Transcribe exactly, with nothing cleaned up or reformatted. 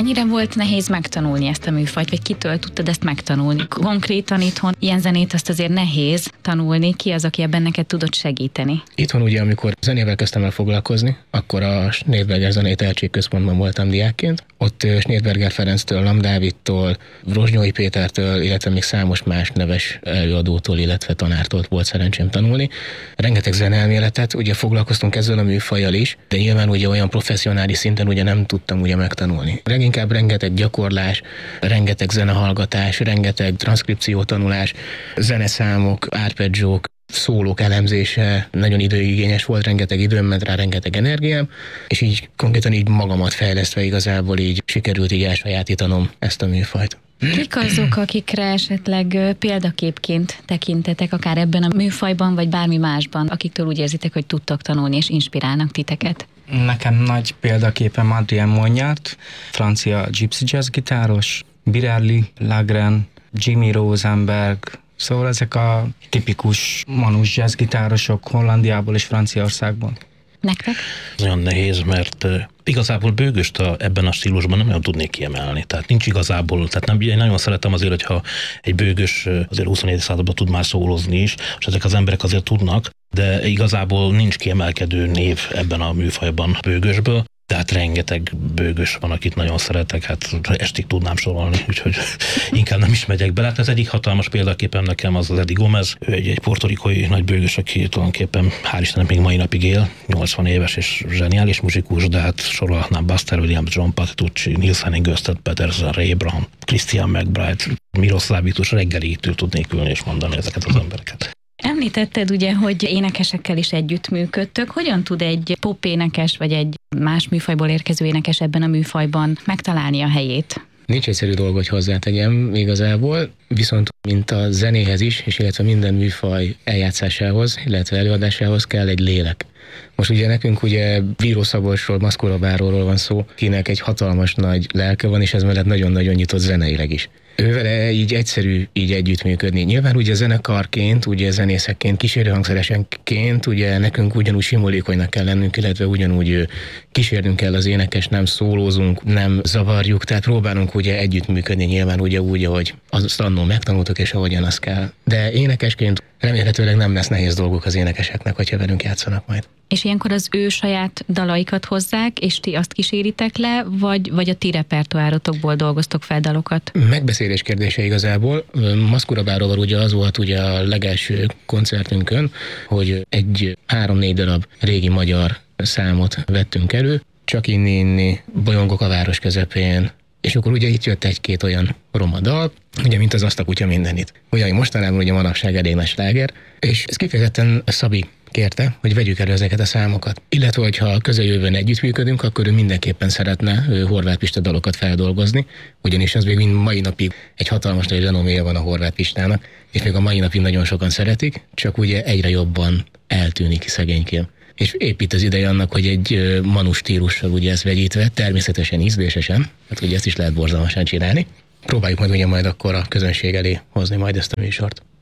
Mennyire volt nehéz megtanulni ezt a műfajt, vagy kitől tudtad ezt megtanulni? Konkrétan itthon ilyen zenét azt azért nehéz tanulni, ki az, aki ebben neked tudott segíteni? Itthon ugye, amikor zenével kezdtem el foglalkozni, akkor a Snédberger Zenei Tehetségközpontban voltam diákként. Ott Snédberger Ferenctől, Lam Dávidtól, Rozsnyói Pétertől, illetve még számos más neves előadótól, illetve tanártól volt szerencsém tanulni. Rengeteg zeneelméletet, ugye foglalkoztunk ezzel a műfajjal is, de nyilván ugye olyan professzionális szinten ugye nem tudtam ugye megtanulni. Leginkább rengeteg gyakorlás, rengeteg zenehallgatás, rengeteg transzkripciótanulás, zeneszámok, arpeggiók, szólók elemzése, nagyon időigényes volt, rengeteg időm ment rá, rengeteg energiám, és így konkrétan így magamat fejlesztve igazából így sikerült így elsajátítanom ezt a műfajt. Kik azok, akikre esetleg példaképként tekintetek, akár ebben a műfajban, vagy bármi másban, akiktől úgy érzitek, hogy tudtok tanulni és inspirálnak titeket? Nekem nagy példaképem Adrien Monnyart, francia gypsy jazz gitáros, Birelli, Lagren, Jimmy Rosenberg, szóval ezek a tipikus manus jazz gitárosok Hollandiából és Franciaországból. Nektek? Nagyon nehéz, mert uh, igazából Bőgöst a, ebben a stílusban nem olyan tudnék kiemelni. Tehát nincs igazából, tehát nem, én nagyon szeretem azért, hogyha egy Bőgös azért huszonegyedik században tud már szólozni is, és ezek az emberek azért tudnak, de igazából nincs kiemelkedő név ebben a műfajban Bőgösből. Tehát rengeteg Bőgös van, akit nagyon szeretek, hát estig tudnám sorolni, úgyhogy inkább nem is megyek bele. Hát ez egyik hatalmas példaképem nekem az az Eddie Gomez, ő egy, egy portorikói nagy Bőgös, aki tulajdonképpen hál' Istennek még mai napig él, nyolcvan éves és zseniális muzsikus, de hát sorolhatnám Buster Williams, John Patitucci, Nils Henning, Östed Petersen, Ray Brown, Christian McBride, Miroslav Vitus, reggelig tudnék ülni és mondani ezeket az embereket. Említetted ugye, hogy énekesekkel is együttműködtök. Hogyan tud egy popénekes vagy egy más műfajból érkező énekes ebben a műfajban megtalálni a helyét? Nincs egyszerű dolog, hogy hozzátegyem igazából, viszont mint a zenéhez is, és illetve minden műfaj eljátszásához, illetve előadásához kell egy lélek. Most ugye nekünk ugye Bíró Szabolcsról, Maszkóra Báróról van szó, kinek egy hatalmas nagy lelke van, és ez mellett nagyon-nagyon nyitott zeneileg is. Ővele így egyszerű így együttműködni. Nyilván ugye zenekarként, ugye zenészekként, kísérőhangszeresenként ugye nekünk ugyanúgy simulékonynak kell lennünk, illetve ugyanúgy kísérnünk kell az énekes, nem szólózunk, nem zavarjuk, tehát próbálunk ugye együttműködni nyilván ugye úgy, ahogy azt annól megtanultuk, és ahogyan az kell. De énekesként remélhetőleg nem lesz nehéz dolguk az énekeseknek, hogyha velünk játszanak majd. És ilyenkor az ő saját dalaikat hozzák, és ti azt kíséritek le, vagy, vagy a ti repertoárotokból dolgoztok fel dalokat? Megbeszélés kérdése igazából. Maszkóra Báróval ugye az volt ugye a legelső koncertünkön, hogy egy három-négy darab régi magyar számot vettünk elő, Csak inni, inni, Bolyongok a város közepén, és akkor ugye itt jött egy-két olyan roma dal, ugye mint az Azt a kutya mindenit. Ugye, ami mostanában ugye manapság elég nagy sláger, és ez kifejezetten Szabi kérte, hogy vegyük elő ezeket a számokat. Illetve, hogyha a közeljövőben együttműködünk, akkor ő mindenképpen szeretne ő Horváth Pista dalokat feldolgozni, ugyanis az még mind mai napig egy hatalmas nagy renoméja van a Horváth Pistának, és még a mai napig nagyon sokan szeretik, csak ugye egyre jobban eltűnik szegénykém. És épp itt az ideje annak, hogy egy manus stílussal ugye ezt vegyítve, természetesen ízlésesen, hát ugye ezt is lehet borzalmasan csinálni. Próbáljuk meg ugye majd akkor a közönség elé hozni majd ezt a műsort.